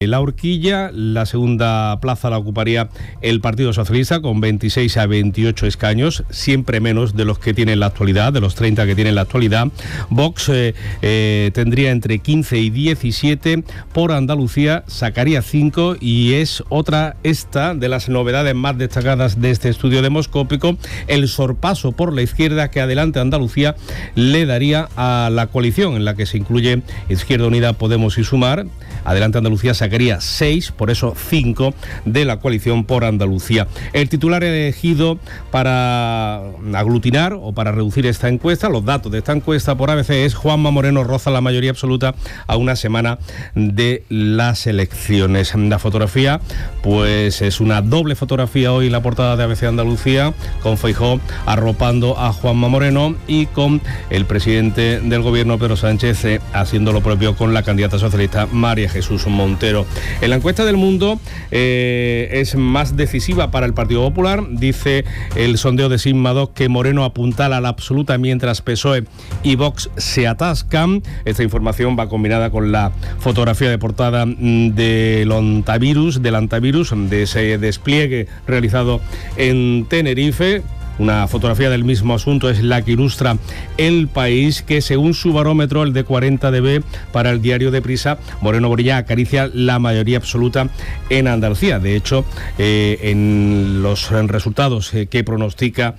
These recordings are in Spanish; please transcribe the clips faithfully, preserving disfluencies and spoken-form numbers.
la horquilla. La segunda plaza la ocuparía el Partido Socialista con veintiséis a veintiocho escaños, siempre menos de los que tiene en la actualidad, de los treinta que tiene en la actualidad. Vox eh, eh, tendría entre quince y diecisiete. Por Andalucía sacaría cinco, y es otra esta de las novedades más destacadas de este estudio demoscópico, el sorpaso por la izquierda que Adelante Andalucía le daría a la coalición en la que se incluye Izquierda Unida, Podemos y Sumar. Adelante Andalucía sacaría seis, por eso cinco de la coalición por Andalucía. El titular elegido para aglutinar o para reducir esta encuesta, los datos de esta encuesta por A B C, es Juanma Moreno roza la mayoría absoluta a una semana de las elecciones. La fotografía, pues es una doble fotografía hoy en la portada de A B C Andalucía, con Feijóo arropando a Juanma Moreno y con el presidente del gobierno, Pedro Sánchez, eh, haciendo lo propio con la candidata socialista María Jesús Montero. En la encuesta del Mundo eh, es más decisiva para el Partido Popular. Dice el sondeo de Sigma-Doc que Moreno apuntala a la absoluta mientras P S O E y Vox se atascan. Esta información va combinada con la fotografía de portada del antivirus, del antivirus, de ese despliegue realizado en Tenerife. Una fotografía del mismo asunto es la que ilustra El País, que según su barómetro, el de cuarenta D B para el diario Deprisa, Moreno Bonilla acaricia la mayoría absoluta en Andalucía. De hecho, eh, en los resultados eh, que pronostica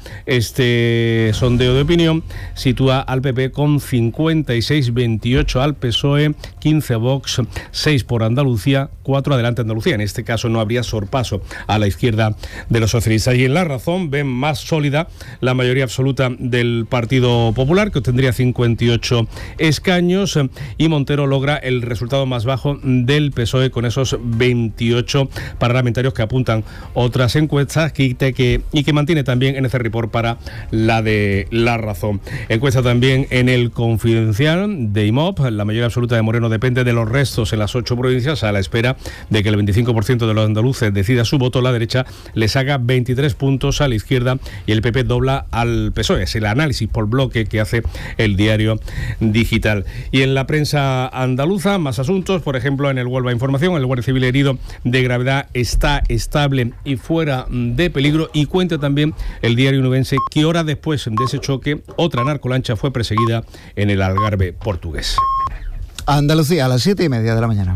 este sondeo de opinión, sitúa al P P con cincuenta y seis veintiocho al P S O E, quince Vox, seis por Andalucía, cuatro Adelante Andalucía. En este caso no habría sorpaso a la izquierda de los socialistas. Y en La Razón ven más sólida la mayoría absoluta del Partido Popular, que obtendría cincuenta y ocho escaños, y Montero logra el resultado más bajo del P S O E con esos veintiocho parlamentarios que apuntan otras encuestas que, que, y que mantiene también en ese report para la de La Razón. Encuesta también en El Confidencial de I M O P. La mayoría absoluta de Moreno depende de los restos en las ocho provincias, a la espera de que el veinticinco por ciento de los andaluces decida su voto. La derecha le saca veintitrés puntos a la izquierda y el P P dobla al P S O E. Es el análisis por bloque que hace el Diario Digital. Y en la prensa andaluza, más asuntos. Por ejemplo, en el Huelva Información, el guardia civil herido de gravedad está estable y fuera de peligro. Y cuenta también el Diario Nubense que horas después de ese choque, otra narcolancha fue perseguida en el Algarve portugués. Andalucía, a las siete y media de la mañana.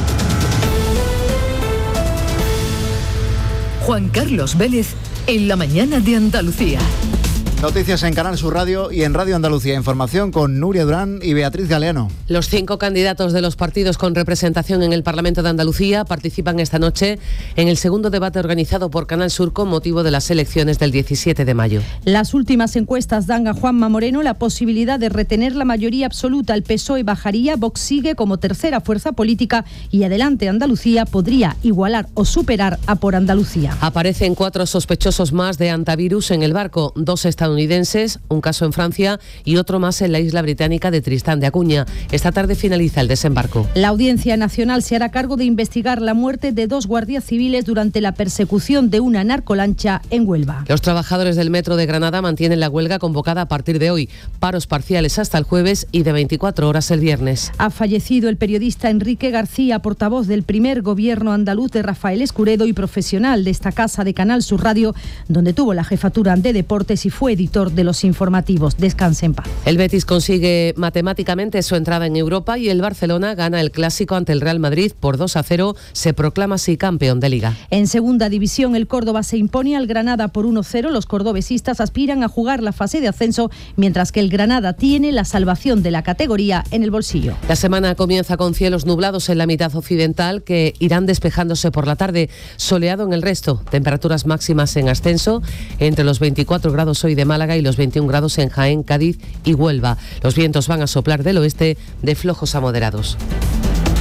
Juan Carlos Vélez en la mañana de Andalucía. Noticias en Canal Sur Radio y en Radio Andalucía. Información con Nuria Durán y Beatriz Galeano. Los cinco candidatos de los partidos con representación en el Parlamento de Andalucía participan esta noche en el segundo debate organizado por Canal Sur con motivo de las elecciones del diecisiete de mayo. Las últimas encuestas dan a Juanma Moreno la posibilidad de retener la mayoría absoluta. El P S O E bajaría, Vox sigue como tercera fuerza política y Adelante Andalucía podría igualar o superar a Por Andalucía. Aparecen cuatro sospechosos más de antivirus en el barco, dos estadounidenses, un caso en Francia y otro más en la isla británica de Tristán de Acuña. Esta tarde finaliza el desembarco. La Audiencia Nacional se hará cargo de investigar la muerte de dos guardias civiles durante la persecución de una narcolancha en Huelva. Los trabajadores del Metro de Granada mantienen la huelga convocada a partir de hoy. Paros parciales hasta el jueves y de veinticuatro horas el viernes. Ha fallecido el periodista Enrique García, portavoz del primer gobierno andaluz de Rafael Escuredo y profesional de esta casa de Canal Sur Radio, donde tuvo la jefatura de deportes y fue editor de los informativos. Descanse en paz. El Betis consigue matemáticamente su entrada en Europa y el Barcelona gana el clásico ante el Real Madrid por dos a cero, se proclama así campeón de Liga. En segunda división, el Córdoba se impone al Granada por uno cero. Los cordobesistas aspiran a jugar la fase de ascenso, mientras que el Granada tiene la salvación de la categoría en el bolsillo. La semana comienza con cielos nublados en la mitad occidental que irán despejándose por la tarde, soleado en el resto, temperaturas máximas en ascenso entre los veinticuatro grados hoy de Málaga y los veintiún grados en Jaén, Cádiz y Huelva. Los vientos van a soplar del oeste de flojos a moderados.